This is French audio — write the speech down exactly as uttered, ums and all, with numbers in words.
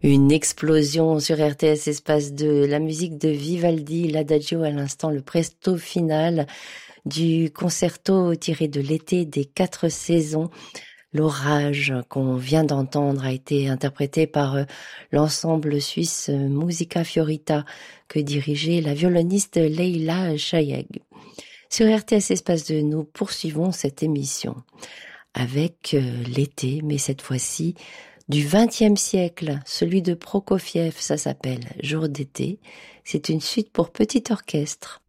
Une explosion sur R T S Espace deux, la musique de Vivaldi, l'Adagio à l'instant, le presto final du concerto tiré de l'été des quatre saisons. L'orage qu'on vient d'entendre a été interprété par l'ensemble suisse Musica Fiorita que dirigeait la violoniste Leila Chayeg. Sur R T S Espace deux, nous poursuivons cette émission avec l'été, mais cette fois-ci du vingtième siècle, celui de Prokofiev, ça s'appelle Jour d'été. C'est une suite pour petit orchestre.